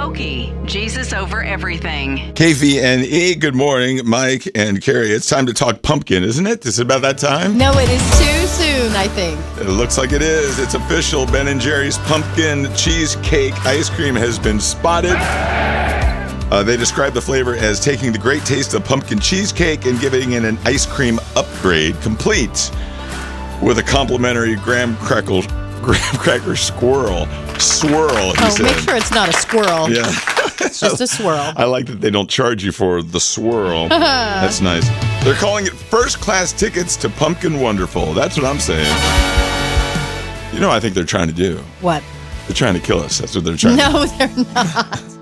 Pokey, Jesus over everything. KVNE, good morning, Mike and Carrie. It's time to talk pumpkin, isn't it? Is it about that time? No, it is too soon, I think. It looks like it is. It's official. Ben & Jerry's pumpkin cheesecake ice cream has been spotted. They describe the flavor as taking the great taste of pumpkin cheesecake and giving it an ice cream upgrade, complete with a complimentary graham cracker swirl, he said. Make sure it's not a squirrel. Yeah. It's just a swirl. I like that they don't charge you for the swirl. That's nice. They're calling it first-class tickets to Pumpkin Wonderful. That's what I'm saying. You know what I think they're trying to do? What? They're trying to kill us. That's what they're trying to do. No, they're not.